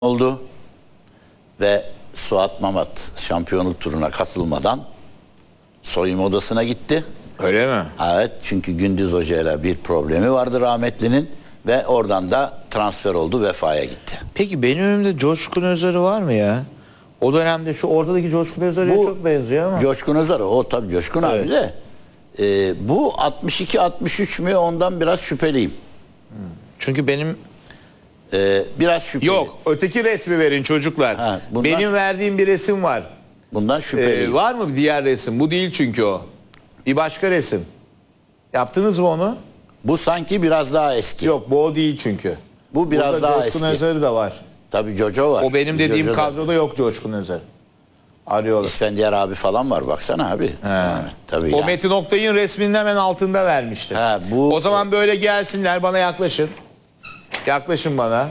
oldu ve Suat Mamat şampiyonluk turuna katılmadan soyunma odasına gitti. Öyle mi? Evet, çünkü Gündüz Hoca ile bir problemi vardı rahmetlinin ve oradan da transfer oldu, Vefa'ya gitti. Peki benim önümde Coşkun Özarı var mı ya? O dönemde şu ortadaki Coşkun Özarı'ya çok benziyor ama. Coşkun Özarı, o tabii Coşkun Evet. abi de. Bu 62-63 mü, ondan biraz şüpheliyim. Çünkü benim... Biraz şüpheliyim. Yok, öteki resmi verin çocuklar. Ha, bundan- Benim verdiğim bir resim var. Bundan şüpheliyim. Var mı bir diğer resim? Bu değil çünkü o. Bir başka resim. Yaptınız mı onu? Bu sanki biraz daha eski. Yok, bu o değil çünkü. Bu biraz Burada daha Coşkun eski. Özarı da var. Tabii Jojo var. O benim dediğim Jojo da- kadroda yok Coşkun Özarı. Arıyorlar. İsfendiyar abi falan var, baksana abi. Evet, tabii O yani. Metin Oktay'ın resminin hemen altında vermişti. Ha, bu- O zaman böyle gelsinler, bana yaklaşın. Yaklaşın bana.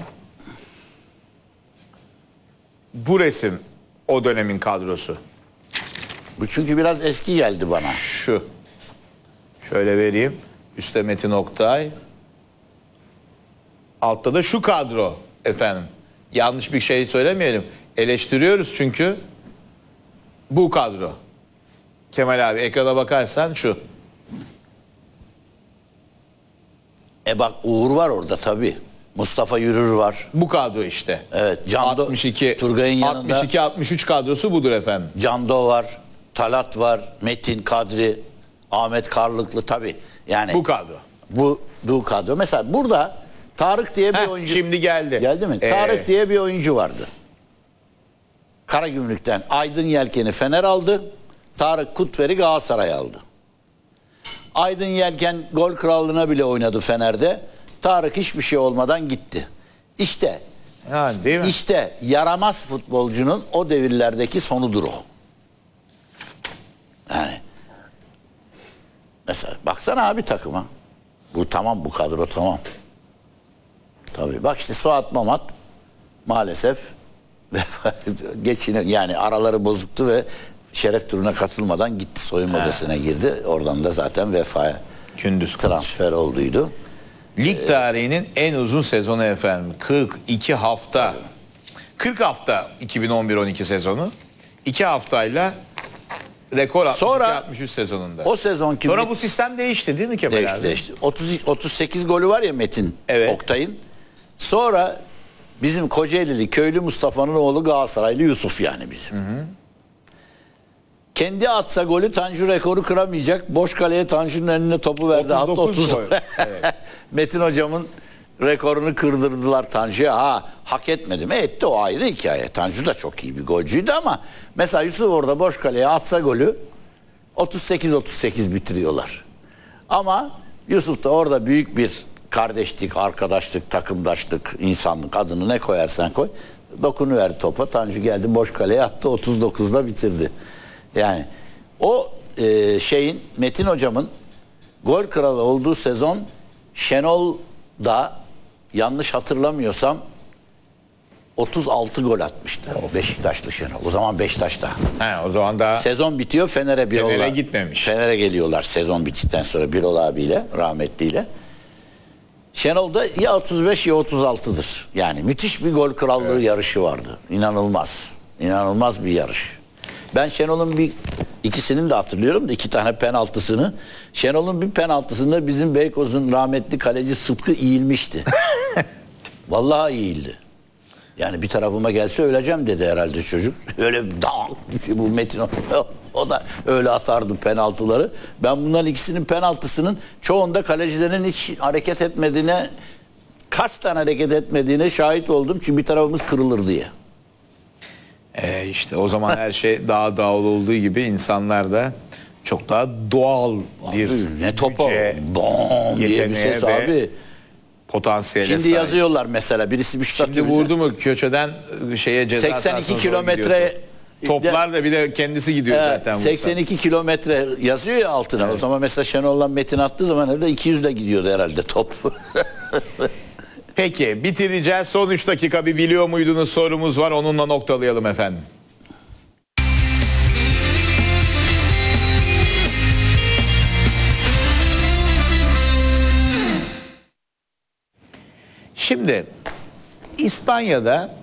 Bu resim o dönemin kadrosu. Bu çünkü biraz eski geldi bana. Şu. Şöyle vereyim. Üstte Metin Oktay. Altta da şu kadro efendim. Yanlış bir şey söylemeyelim. Eleştiriyoruz çünkü bu kadro. Kemal abi ekrana bakarsan şu. Bak, Uğur var orada tabii. Mustafa Yürür var. Bu kadro işte. Evet, Cando, 62 Turgay'ın yanında 62-63 kadrosu budur efendim. Cando var, Talat var, Metin, Kadri, Ahmet Karlıklı tabii. Yani Bu kadro. bu kadro. Mesela burada Tarık diye bir Heh, oyuncu şimdi geldi. Geldi mi? Tarık diye bir oyuncu vardı. Karagümrük'ten Aydın Yelken'i Fener aldı. Tarık Kutver'i Galatasaray aldı. Aydın Yelken gol krallığına bile oynadı Fener'de. Tarık hiçbir şey olmadan gitti. İşte Yani değil mi? İşte yaramaz futbolcunun o devirlerdeki sonudur o. Yani mesela baksana abi takıma. Bu tamam, bu kadro tamam. Tabii bak işte Suat Mamat maalesef yani araları bozuktu ve şeref turuna katılmadan gitti, soyunma odasına girdi. Oradan da zaten Vefa'ya Gündüz transfer olduydu. Lig tarihinin en uzun sezonu efendim. 42 hafta. 40 hafta 2011-12 sezonu. 2 haftayla rekor 62-63 sezonunda. O sezonki Sonra bu sistem değişti değil mi Kemal abi? değişti. 38 golü var ya Metin Oktay'ın. Sonra bizim Kocaelili köylü Mustafa'nın oğlu Galatasaraylı Yusuf, yani bizim. Kendi atsa golü Tanju rekoru kıramayacak. Boş kaleye Tanju'nun önüne topu verdi. Hatta 30 gol. Evet. Metin hocamın rekorunu kırdırdılar Tanju'ya. Hak etmedi mi? Etti, o ayrı hikaye. Tanju da çok iyi bir golcüydü ama mesela Yusuf orada boş kaleye atsa golü 38-38 bitiriyorlar. Ama Yusuf da orada büyük bir kardeşlik, arkadaşlık, takımdaşlık, insanlık, adını ne koyarsan koy. Dokunuverdi topa. Tanju geldi boş kaleye attı, 39'da bitirdi. Yani o Metin hocamın gol kralı olduğu sezon Şenol da yanlış hatırlamıyorsam 36 gol atmıştı. O Beşiktaşlı Şenol. O zaman Beşiktaş'ta. O zaman daha Sezon bitiyor, Fener'e gitmemiş. Fener'e geliyorlar sezon bittikten sonra Birol abiyle, rahmetliyle. Şenol da ya 35 ya 36'dır. Yani müthiş bir gol krallığı yarışı vardı. İnanılmaz. İnanılmaz bir yarış. Ben Şenol'un ikisini de hatırlıyorum da, 2 tane penaltısını. Şenol'un bir penaltısında bizim Beykoz'un rahmetli kaleci Sıtkı eğilmişti. Vallahi eğildi. Yani bir tarafıma gelse öleceğim dedi herhalde çocuk. Öyle bu Metin o da öyle atardı penaltıları. Ben bunların ikisinin penaltısının çoğunda kalecilerin hiç hareket etmediğine, kasten hareket etmediğine şahit oldum. Çünkü bir tarafımız kırılır diye. İşte o zaman her şey daha doğal olduğu gibi insanlar da çok daha doğal bir Ne topa bom diye bir ses ve abi. potansiyele Şimdi sahip. yazıyorlar mesela, birisi Müştak Şimdi vurdu mu köşeden şeye ceza 82 sahasına doğru kilometre gidiyor. Toplar da bir de kendisi gidiyor zaten. 82 kilometre yazıyor ya altına. Evet. O zaman mesela Şenol'la Metin attığı zaman herhalde 200 de gidiyordu herhalde top. Peki bitireceğiz. Son 3 dakika bir biliyor muydunuz sorumuz var. Onunla noktalayalım efendim. Şimdi İspanya'da